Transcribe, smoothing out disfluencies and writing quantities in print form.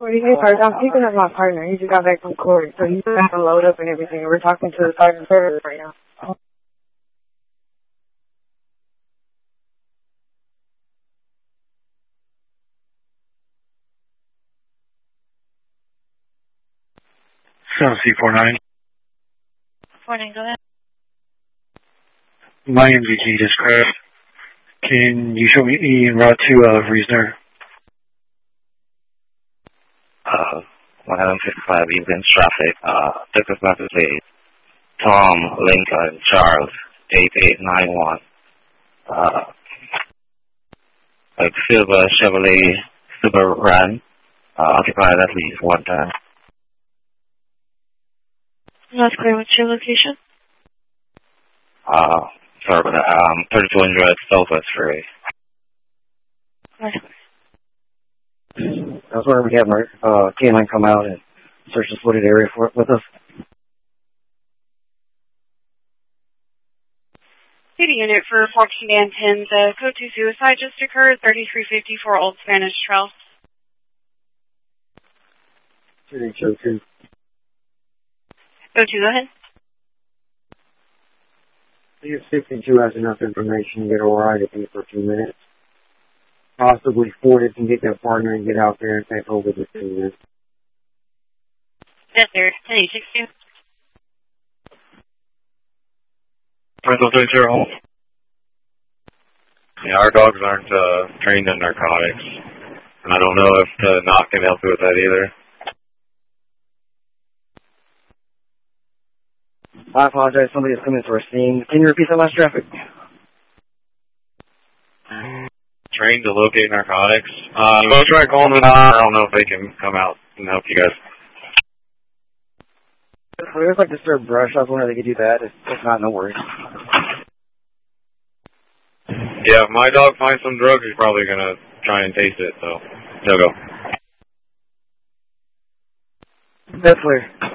Hey, Park, I'm speaking of my partner. He just got back from court, so he's got to load up and everything. We're talking to the sergeant service right now. 7C49. 49, go ahead. My MVG just crashed. Can you show me en route to Reasoner? 155 against traffic. Texas message Tom, Lincoln, Charles, 8891. Like silver Chevrolet Suburban, occupied at least one time. That's clear. What's your location? Sorry about that. 3200 Southwest Freeway. That's where we have our canine come out and search this wooded area with us. City unit for 14 and 10. The code 2 suicide just occurred, 3354 Old Spanish Trail. 2. Code 2, go ahead. See if 62 has enough information to get a ride with me for a few minutes. Possibly 40 can get their partner and get out there and take over the 2 minutes. Yes, sir. 1062. Rental 30. Yeah, our dogs aren't trained in narcotics. And I don't know if the knock can help you with that either. I apologize. Somebody is coming for a scene. Can you repeat that last traffic? Trained to locate narcotics. Go try calling them. I don't know if they can come out and help you guys. There's like disturbed brush. I was wondering if they could do that. If not, no worries. Yeah, if my dog finds some drugs, he's probably going to try and taste it, so he'll go. That's clear.